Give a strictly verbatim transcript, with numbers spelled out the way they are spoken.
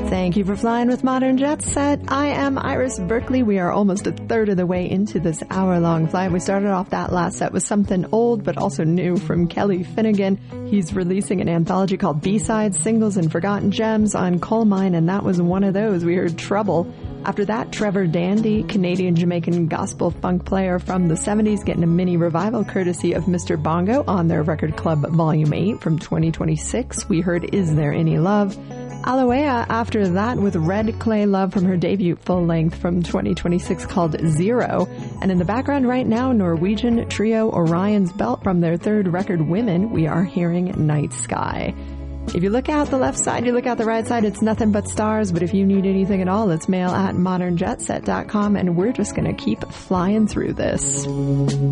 Thank you for flying with Modern Jet Set. I am Iris Berkeley. We are almost a third of the way into this hour-long flight. We started off that last set with something old but also new from Kelly Finnegan. He's releasing an anthology called B-Sides, Singles and Forgotten Gems on Coal Mine, and that was one of those. We heard Trouble. After that, Trevor Dandy, Canadian-Jamaican gospel funk player from the seventies, getting a mini revival courtesy of Mister Bongo on their Record Club Volume eight from twenty twenty-six. We heard Is There Any Love? Aloea after that with Red Clay Love from her debut full-length from twenty twenty-six called Zero. And in the background right now, Norwegian trio Orion's Belt from their third record, Women, we are hearing Night Sky. If you look out the left side, you look out the right side, it's nothing but stars. But if you need anything at all, it's mail at modern jet set dot com, and we're just going to keep flying through this.